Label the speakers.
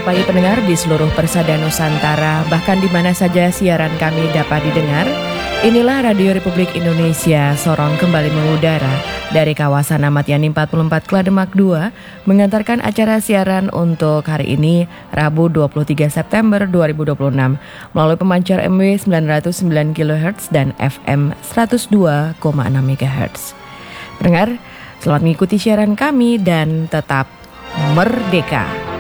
Speaker 1: Selamat pagi pendengar di seluruh persada Nusantara, bahkan di mana saja siaran kami dapat didengar. Inilah Radio Republik Indonesia, Sorong kembali mengudara dari kawasan Ahmad Yani 44 Klademak 2, mengantarkan acara siaran untuk hari ini, Rabu 23 September 2026, melalui pemancar MW 909 kHz dan FM 102,6 MHz. Pendengar, selamat mengikuti siaran kami dan tetap merdeka.